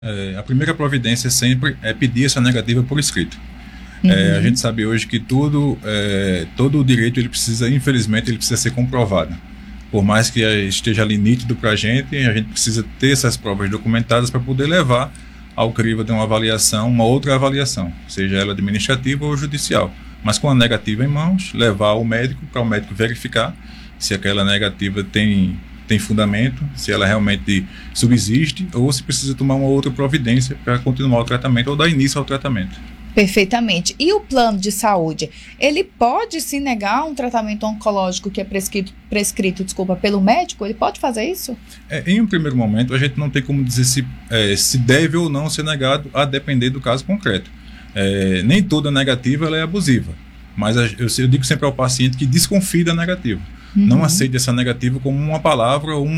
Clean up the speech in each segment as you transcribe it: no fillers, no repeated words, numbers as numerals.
A primeira providência sempre é pedir essa negativa por escrito. A gente sabe hoje que todo o direito, ele precisa, infelizmente, ele precisa ser comprovado. Por mais que esteja ali nítido para a gente precisa ter essas provas documentadas para poder levar ao crivo de uma avaliação, uma outra avaliação, seja ela administrativa ou judicial. Mas com a negativa em mãos, levar ao médico, para o médico verificar se aquela negativa tem fundamento, se ela realmente subsiste ou se precisa tomar uma outra providência para continuar o tratamento ou dar início ao tratamento. Perfeitamente. E o plano de saúde, ele pode se negar um tratamento oncológico que é prescrito pelo médico? Ele pode fazer isso? Em um primeiro momento, a gente não tem como dizer se deve ou não ser negado, a depender do caso concreto. Nem toda negativa ela é abusiva, mas eu digo sempre ao paciente que desconfie da negativa. Não aceite essa negativa como uma palavra ou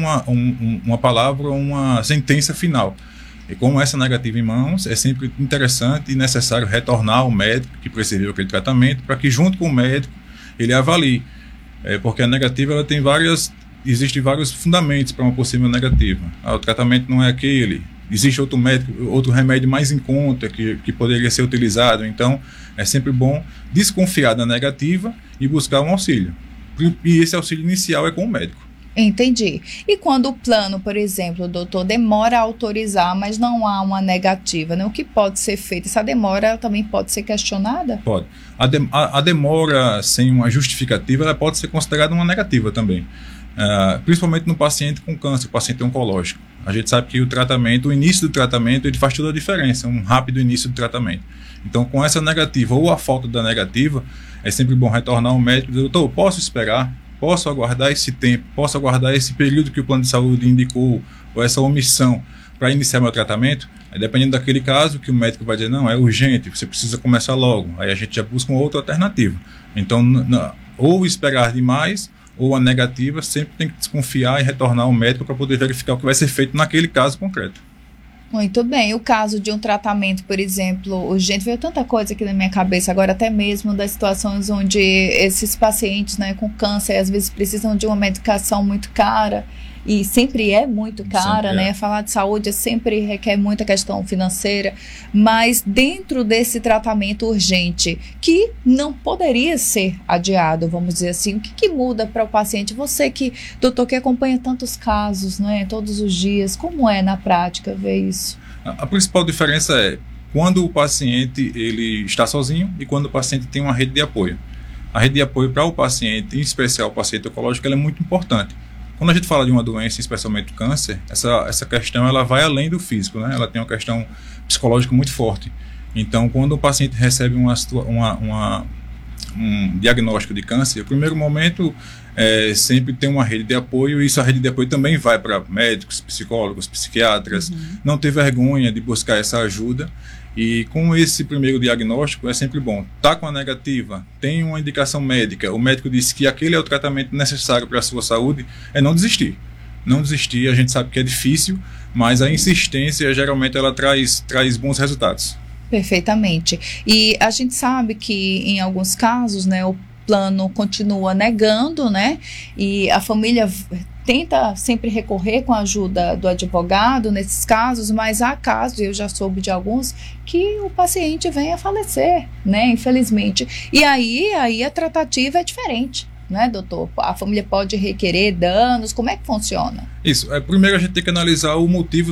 uma sentença final. E com essa negativa em mãos, é sempre interessante e necessário retornar ao médico que prescreveu aquele tratamento para que, junto com o médico, ele avalie. Porque a negativa ela existem vários fundamentos para uma possível negativa. O tratamento não é aquele. Existe outro remédio mais em conta que poderia ser utilizado. Então, é sempre bom desconfiar da negativa e buscar um auxílio. E esse auxílio inicial é com o médico. Entendi. E quando o plano, por exemplo, o doutor demora a autorizar, mas não há uma negativa, né? O que pode ser feito? Essa demora também pode ser questionada? Pode. A demora sem uma justificativa, ela pode ser considerada uma negativa também. Principalmente no paciente com câncer, paciente oncológico. A gente sabe que o início do tratamento, ele faz toda a diferença, um rápido início do tratamento. Então, com essa negativa ou a falta da negativa, é sempre bom retornar ao médico e dizer: doutor, posso esperar? Posso aguardar esse tempo? Posso aguardar esse período que o plano de saúde indicou, ou essa omissão, para iniciar meu tratamento? Aí, dependendo daquele caso, que o médico vai dizer: não, é urgente, você precisa começar logo. Aí a gente já busca uma outra alternativa. Então, ou esperar demais, ou a negativa, sempre tem que desconfiar e retornar ao médico para poder verificar o que vai ser feito naquele caso concreto. Muito bem. O caso de um tratamento, por exemplo, urgente, veio tanta coisa aqui na minha cabeça agora, até mesmo das situações onde esses pacientes, né, com câncer, às vezes precisam de uma medicação muito cara, e sempre é muito cara, né? Falar de saúde sempre requer muita questão financeira, mas dentro desse tratamento urgente, que não poderia ser adiado, vamos dizer assim, o que muda para o paciente? Você doutor, que acompanha tantos casos, né, todos os dias, como é na prática ver isso? A principal diferença é quando o paciente ele está sozinho e quando o paciente tem uma rede de apoio. A rede de apoio para o paciente, em especial o paciente oncológico, ela é muito importante. Quando a gente fala de uma doença, especialmente o câncer, essa questão ela vai além do físico, né? Ela tem uma questão psicológica muito forte. Então, quando o paciente recebe um diagnóstico de câncer, o primeiro momento sempre tem uma rede de apoio, e essa rede de apoio também vai para médicos, psicólogos, psiquiatras. Não ter vergonha de buscar essa ajuda. E com esse primeiro diagnóstico é sempre bom. Está com a negativa, tem uma indicação médica, o médico disse que aquele é o tratamento necessário para a sua saúde, é não desistir. Não desistir, a gente sabe que é difícil, mas a insistência geralmente ela traz bons resultados. Perfeitamente. E a gente sabe que em alguns casos, né, o plano continua negando, né, e a família tenta sempre recorrer com a ajuda do advogado nesses casos, mas há casos, eu já soube de alguns, que o paciente vem a falecer, né, infelizmente. E aí a tratativa é diferente, né, doutor? A família pode requerer danos, como é que funciona? Isso, primeiro a gente tem que analisar o motivo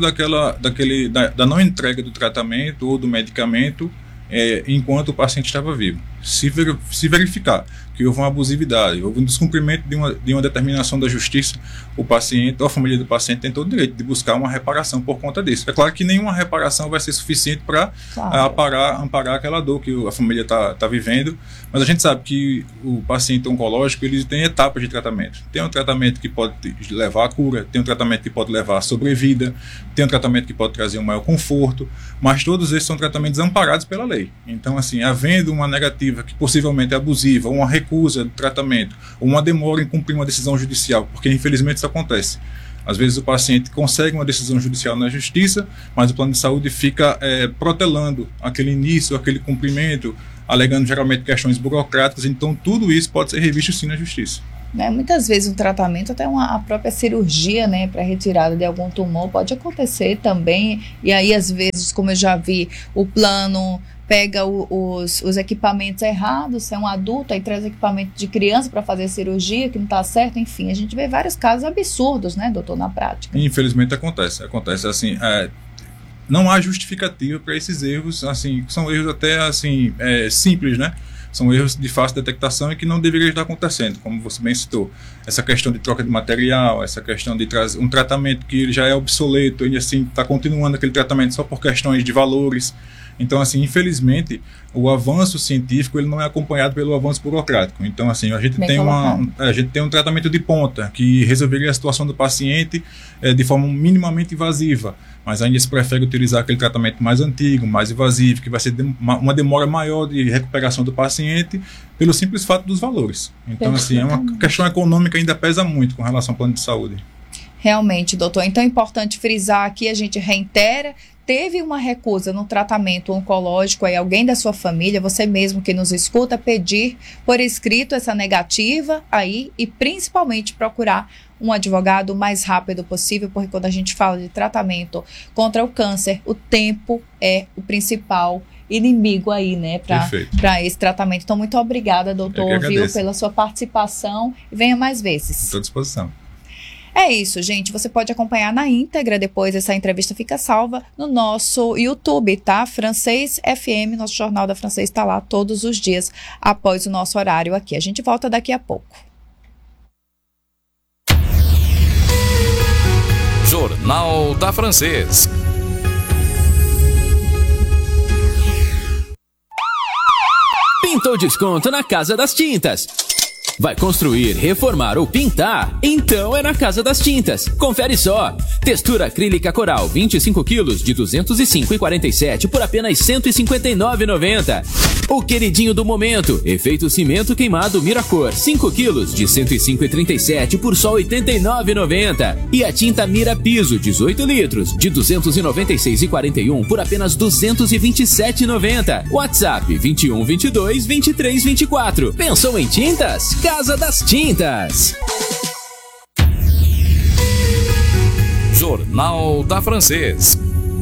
da não entrega do tratamento ou do medicamento enquanto o paciente estava vivo. Se verificar que houve uma abusividade, houve um descumprimento de uma determinação da justiça, o paciente ou a família do paciente tem todo o direito de buscar uma reparação por conta disso. É claro que nenhuma reparação vai ser suficiente para amparar aquela dor que a família está vivendo, mas a gente sabe que o paciente oncológico ele tem etapas de tratamento. Tem um tratamento que pode levar à cura, tem um tratamento que pode levar à sobrevida, tem um tratamento que pode trazer um maior conforto, mas todos esses são tratamentos amparados pela lei. Então, assim, havendo uma negativa que possivelmente é abusiva, uma recusa do tratamento, ou uma demora em cumprir uma decisão judicial, porque infelizmente isso acontece. Às vezes o paciente consegue uma decisão judicial na justiça, mas o plano de saúde fica protelando aquele início, aquele cumprimento, alegando geralmente questões burocráticas, então tudo isso pode ser revisto sim na justiça. né? Muitas vezes um tratamento, até a própria cirurgia, né, para retirada de algum tumor pode acontecer também, e aí às vezes, como eu já vi, o plano pega os equipamentos errados, se é um adulto, aí traz equipamento de criança para fazer cirurgia, que não está certo, enfim, a gente vê vários casos absurdos, né, doutor, na prática. Infelizmente acontece assim, não há justificativa para esses erros, assim, são erros até assim, simples, né? São erros de fácil detectação e que não deveriam estar acontecendo, como você bem citou. Essa questão de troca de material, essa questão de trazer um tratamento que já é obsoleto e assim está continuando aquele tratamento só por questões de valores. Então, assim, infelizmente, o avanço científico ele não é acompanhado pelo avanço burocrático. Então, assim, a gente tem um tratamento de ponta que resolveria a situação do paciente de forma minimamente invasiva, mas ainda se prefere utilizar aquele tratamento mais antigo, mais invasivo, que vai ser uma demora maior de recuperação do paciente pelo simples fato dos valores. Então, assim, é uma questão econômica ainda pesa muito com relação ao plano de saúde. Realmente, doutor. Então é importante frisar aqui, a gente reitera, teve uma recusa no tratamento oncológico, aí alguém da sua família, você mesmo que nos escuta, pedir por escrito essa negativa aí e principalmente procurar um advogado o mais rápido possível, porque quando a gente fala de tratamento contra o câncer, o tempo é o principal inimigo aí, né, para esse tratamento. Então, muito obrigada, doutor, pela sua participação e venha mais vezes. Estou à disposição. É isso, gente. Você pode acompanhar na íntegra, depois essa entrevista fica salva no nosso YouTube, tá? Francês FM, nosso Jornal da Francês está lá todos os dias após o nosso horário aqui. A gente volta daqui a pouco. Jornal da Francês. Pintou desconto na Casa das Tintas. Vai construir, reformar ou pintar? Então é na Casa das Tintas. Confere só. Textura acrílica coral 25 kg de R$ 205,47 por apenas R$ 159,90. O queridinho do momento, efeito cimento queimado Miracor 5 kg de R$ 105,37 por só R$ 89,90. E a tinta Mira Piso 18 litros de R$ 296,41 por apenas R$ 227,90. WhatsApp 21 22 23 24. Pensou em tintas? Casa das Tintas. Jornal da Francês.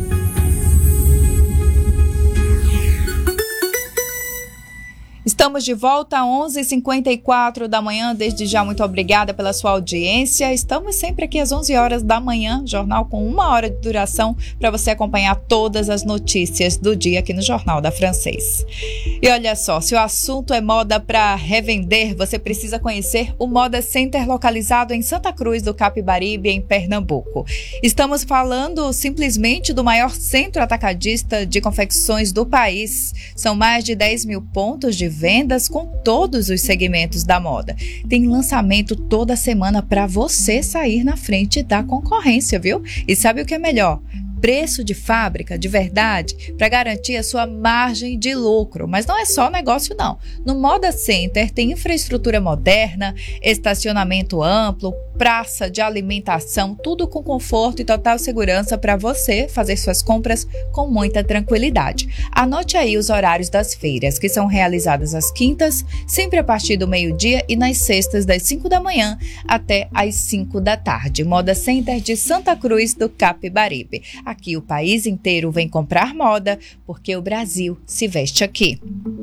Estamos de volta às 11h54 da manhã. Desde já, muito obrigada pela sua audiência. Estamos sempre aqui às 11 horas da manhã, jornal com 1 hora de duração para você acompanhar todas as notícias do dia aqui no Jornal da Francês. E olha só, se o assunto é moda para revender, você precisa conhecer o Moda Center localizado em Santa Cruz do Capibaribe, em Pernambuco. Estamos falando simplesmente do maior centro atacadista de confecções do país. São mais de 10 mil pontos de vendas com todos os segmentos da moda. Tem lançamento toda semana para você sair na frente da concorrência, viu? E sabe o que é melhor? Preço de fábrica, de verdade, para garantir a sua margem de lucro. Mas não é só negócio, não. No Moda Center tem infraestrutura moderna, estacionamento amplo, praça de alimentação, tudo com conforto e total segurança para você fazer suas compras com muita tranquilidade. Anote aí os horários das feiras, que são realizadas às quintas, sempre a partir do meio-dia, e nas sextas, das 5 da manhã até às 5 da tarde. Moda Center de Santa Cruz do Capibaribe. Aqui o país inteiro vem comprar moda, porque o Brasil se veste aqui.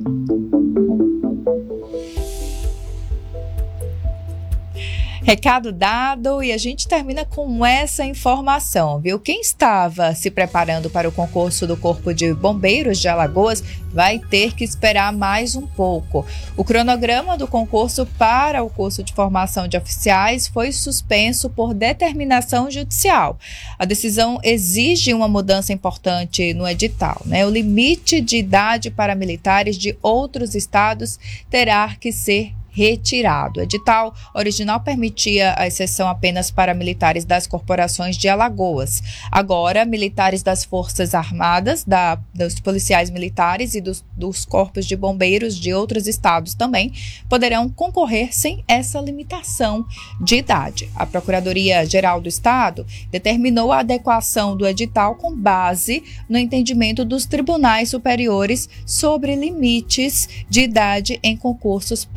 Recado dado, e a gente termina com essa informação, viu? Quem estava se preparando para o concurso do Corpo de Bombeiros de Alagoas vai ter que esperar mais um pouco. O cronograma do concurso para o curso de formação de oficiais foi suspenso por determinação judicial. A decisão exige uma mudança importante no edital, né? O limite de idade para militares de outros estados terá que ser retirado. O edital original permitia a exceção apenas para militares das corporações de Alagoas. Agora, militares das Forças Armadas, dos policiais militares e dos corpos de bombeiros de outros estados também poderão concorrer sem essa limitação de idade. A Procuradoria-Geral do Estado determinou a adequação do edital com base no entendimento dos tribunais superiores sobre limites de idade em concursos para carreiras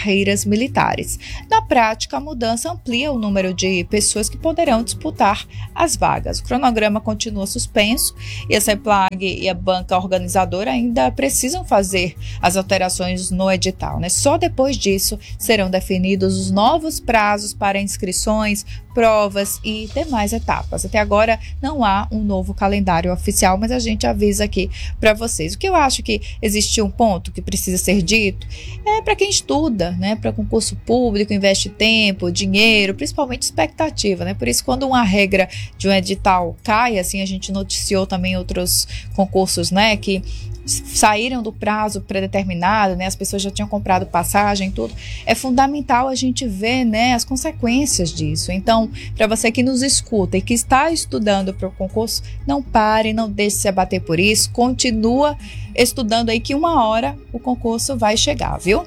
carreiras militares. Na prática, a mudança amplia o número de pessoas que poderão disputar as vagas. O cronograma continua suspenso e a CEPLAG e a banca organizadora ainda precisam fazer as alterações no edital, né? Só depois disso serão definidos os novos prazos para inscrições, provas e demais etapas. Até agora não há um novo calendário oficial, mas a gente avisa aqui para vocês. O que eu acho que existe um ponto que precisa ser dito é para quem estuda, né, para concurso público, investe tempo, dinheiro, principalmente expectativa, né? Por isso, quando uma regra de um edital cai, assim, a gente noticiou também outros concursos, né, que saíram do prazo predeterminado, né? As pessoas já tinham comprado passagem, tudo. É fundamental a gente ver, né, as consequências disso. Então, para você que nos escuta e que está estudando para o concurso, não pare, não deixe se abater por isso, continua estudando aí que uma hora o concurso vai chegar, viu?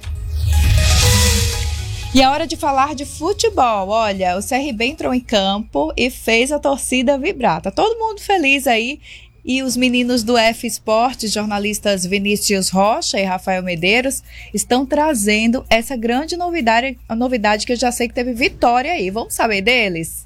E é hora de falar de futebol. Olha, o CRB entrou em campo e fez a torcida vibrar. Tá todo mundo feliz aí. E os meninos do F Esportes, jornalistas Vinícius Rocha e Rafael Medeiros, estão trazendo essa grande novidade, a novidade que eu já sei que teve vitória aí. Vamos saber deles?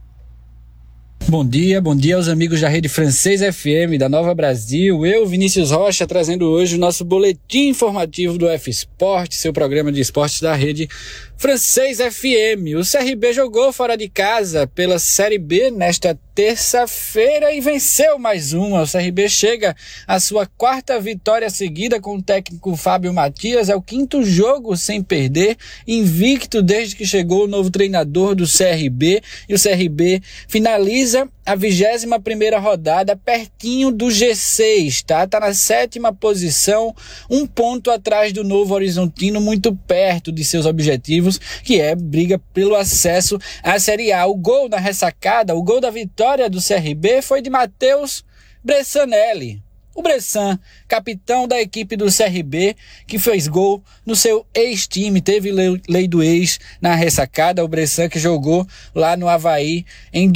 Bom dia aos amigos da Rede Francês FM da Nova Brasil. Eu, Vinícius Rocha, trazendo hoje o nosso boletim informativo do F Esporte, seu programa de esportes da Rede Francês FM. O CRB jogou fora de casa pela Série B nesta terça-feira e venceu mais uma. O CRB chega à sua 4ª vitória seguida com o técnico Fábio Matias. É o 5º jogo sem perder, invicto desde que chegou o novo treinador do CRB. E o CRB finaliza a 21ª rodada pertinho do G6, tá? Tá na 7ª posição, 1 ponto atrás do Novo Horizontino, muito perto de seus objetivos, que é briga pelo acesso à Série A. O gol na ressacada, o gol da vitória do CRB foi de Matheus Bressanelli. O Bressan, capitão da equipe do CRB, que fez gol no seu ex-time, teve lei do ex na ressacada. O Bressan que jogou lá no Avaí em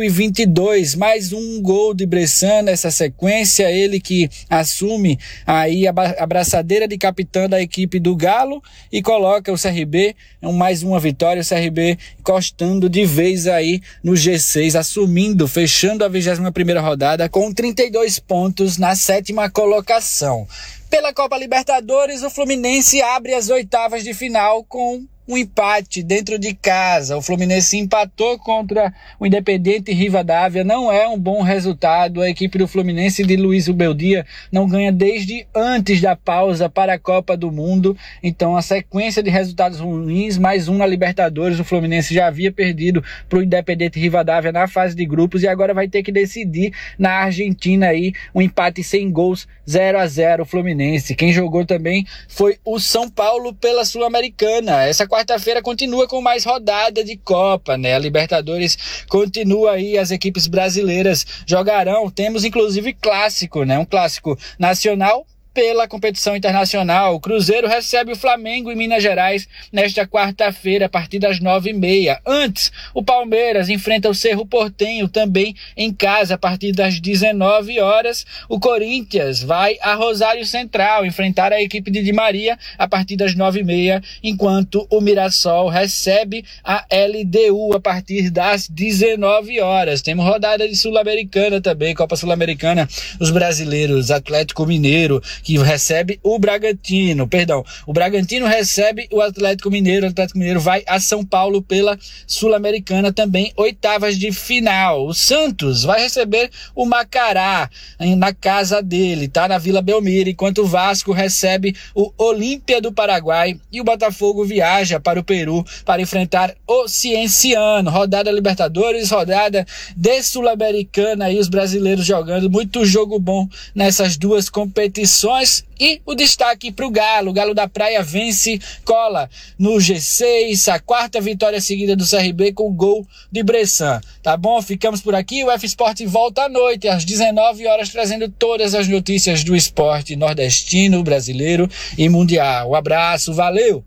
2022. Mais um gol de Bressan nessa sequência, ele que assume aí a braçadeira de capitão da equipe do Galo e coloca o CRB em mais uma vitória. O CRB encostando de vez aí no G6, assumindo, fechando a 21ª rodada com 32 pontos na 7ª colocação. Pela Copa Libertadores, o Fluminense abre as 8ª de final com um empate dentro de casa. O Fluminense empatou contra o Independiente Rivadavia. Não é um bom resultado. A equipe do Fluminense de Luiz Ubeldia não ganha desde antes da pausa para a Copa do Mundo. Então, a sequência de resultados ruins, mais um na Libertadores. O Fluminense já havia perdido para o Independiente Rivadavia na fase de grupos e agora vai ter que decidir na Argentina aí um empate sem gols, 0-0 o Fluminense. Quem jogou também foi o São Paulo pela Sul-Americana. Essa quarta-feira continua com mais rodada de Copa, né? A Libertadores continua aí, as equipes brasileiras jogarão. Temos inclusive clássico, né? Um clássico nacional pela competição internacional. O Cruzeiro recebe o Flamengo em Minas Gerais nesta quarta-feira, a partir das 9h30. Antes, o Palmeiras enfrenta o Cerro Porteño também em casa, a partir das 19 horas. O Corinthians vai a Rosário Central enfrentar a equipe de Di Maria a partir das 9h30, enquanto o Mirassol recebe a LDU a partir das 19 horas. Temos rodada de Sul-Americana também, Copa Sul-Americana, os brasileiros, Atlético Mineiro, que recebe o Bragantino, o Bragantino recebe o Atlético Mineiro vai a São Paulo pela Sul-Americana também, 8ª de final. O Santos vai receber o Macará na casa dele, tá? Na Vila Belmiro, enquanto o Vasco recebe o Olímpia do Paraguai e o Botafogo viaja para o Peru para enfrentar o Cienciano. Rodada Libertadores, rodada de Sul-Americana e os brasileiros jogando, muito jogo bom nessas duas competições. E o destaque para o Galo da Praia vence, cola no G6, a 4ª vitória seguida do CRB com o gol de Bressan. Tá bom? Ficamos por aqui, o F Esporte volta à noite, às 19 horas, trazendo todas as notícias do esporte nordestino, brasileiro e mundial. Um abraço, valeu!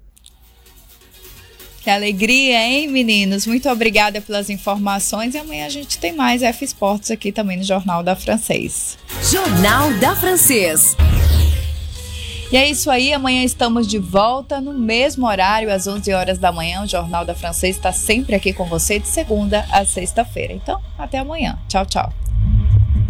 Que alegria, hein, meninos? Muito obrigada pelas informações e amanhã a gente tem mais F Esportes aqui também no Jornal da Francês. Jornal da Francês. E é isso aí, amanhã estamos de volta no mesmo horário, às 11 horas da manhã. O Jornal da Francês está sempre aqui com você de segunda a sexta-feira. Então, até amanhã. Tchau, tchau.